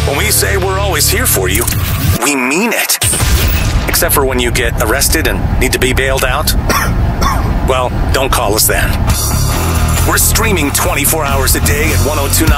When we say we're always here for you, we mean it. Except for when you get arrested and need to be bailed out. Well, don't call us then. We're streaming 24 hours a day at 1029.